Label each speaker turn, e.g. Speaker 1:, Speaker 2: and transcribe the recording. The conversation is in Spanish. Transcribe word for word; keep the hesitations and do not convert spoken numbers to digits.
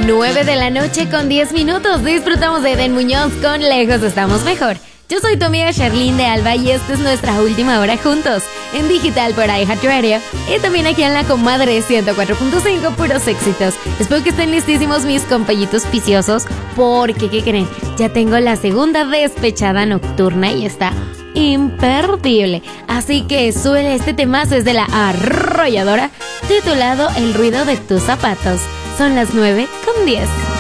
Speaker 1: nueve de la noche con diez minutos. Disfrutamos de Eden Muñoz con Lejos Estamos Mejor. Yo soy tu amiga Sherlyn de Alba y esta es nuestra última hora juntos, en digital por iHeartRadio y también aquí en La Comadre ciento cuatro punto cinco, puros éxitos. Espero que estén listísimos mis compañitos viciosos, porque, ¿qué creen? Ya tengo la segunda despechada nocturna y está imperdible. Así que suele este temazo, es de La Arrolladora, titulado El ruido de tus zapatos. Son las nueve con diez.